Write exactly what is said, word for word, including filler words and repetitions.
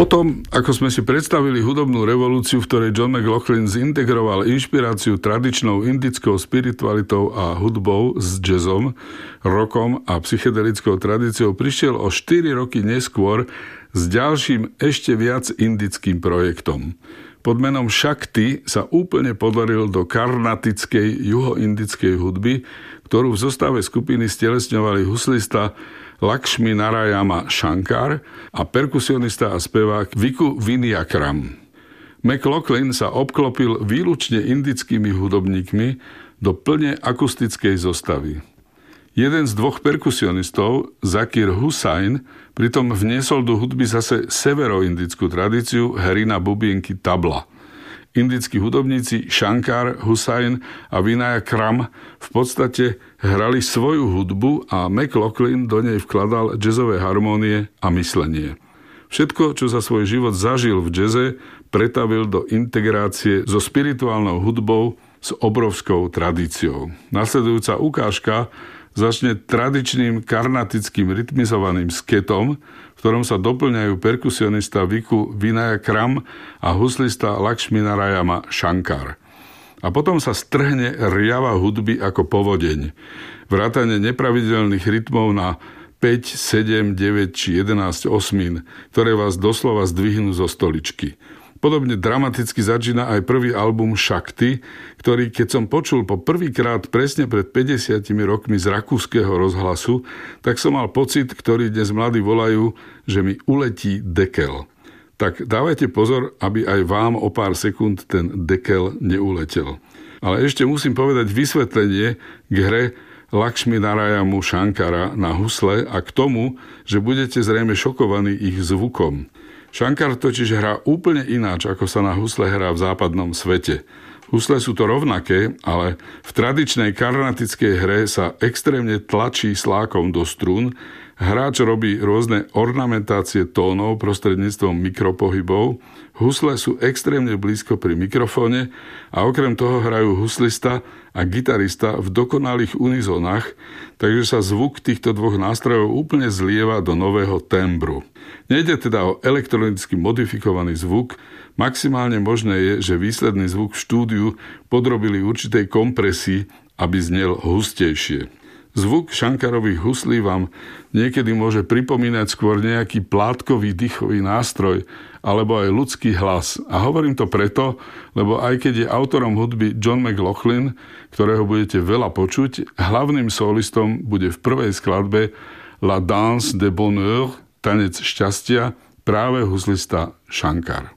Potom, ako sme si predstavili hudobnú revolúciu, v ktorej John McLaughlin zintegroval inšpiráciu tradičnou indickou spiritualitou a hudbou s jazzom, rockom a psychedelickou tradíciou, prišiel o štyri roky neskôr s ďalším ešte viac indickým projektom. Pod menom Shakti sa úplne podaril do karnatickej juhoindickej hudby, ktorú v zostave skupiny stelesňovali huslista Lakshmi Narayana Shankar a perkusionista a spevák Viku Vinayakram. McLaughlin sa obklopil výlučne indickými hudobníkmi do plne akustickej zostavy. Jeden z dvoch perkusionistov, Zakir Hussain, pritom vniesol do hudby zase severoindickú tradíciu hry na bubienky tabla. Indickí hudobníci Shankar, Hussain a Vinayakram v podstate hrali svoju hudbu a McLaughlin do nej vkladal jazzové harmónie a myslenie. Všetko, čo za svoj život zažil v jazze, pretavil do integrácie so spirituálnou hudbou s obrovskou tradíciou. Nasledujúca ukážka začne tradičným karnatickým rytmizovaným sketom, v ktorom sa doplňajú perkusionista Viku Vinayakram a huslista Lakshmi Narayana Shankar. A potom sa strhne riava hudby ako povodeň. Vrátane nepravidelných rytmov na päť, sedem, deväť či jedenásť osmín, ktoré vás doslova zdvihnú zo stoličky. Podobne dramaticky začína aj prvý album Shakti, ktorý, keď som počul po prvýkrát presne pred päťdesiatimi rokmi z rakúskeho rozhlasu, tak som mal pocit, ktorý dnes mladí volajú, že mi uletí dekel. Tak dávajte pozor, aby aj vám o pár sekúnd ten dekel neuletel. Ale ešte musím povedať vysvetlenie k hre Lakshmi Narayana Shankara na husle a k tomu, že budete zrejme šokovaní ich zvukom. Shankar totiž hrá úplne ináč, ako sa na husle hrá v západnom svete. Husle sú to rovnaké, ale v tradičnej karnatickej hre sa extrémne tlačí slákom do strún, hráč robí rôzne ornamentácie tónov prostredníctvom mikropohybov, husle sú extrémne blízko pri mikrofóne a okrem toho hrajú huslista a gitarista v dokonalých unizónach, takže sa zvuk týchto dvoch nástrojov úplne zlieva do nového tembru. Nejde teda o elektronicky modifikovaný zvuk, maximálne možné je, že výsledný zvuk v štúdiu podrobili určitej kompresii, aby znel hustejšie. Zvuk Shankarových huslí vám niekedy môže pripomínať skôr nejaký plátkový dýchový nástroj alebo aj ľudský hlas. A hovorím to preto, lebo aj keď je autorom hudby John McLaughlin, ktorého budete veľa počuť, hlavným solistom bude v prvej skladbe La Danse de Bonheur, tanec šťastia, práve huslista Shankar.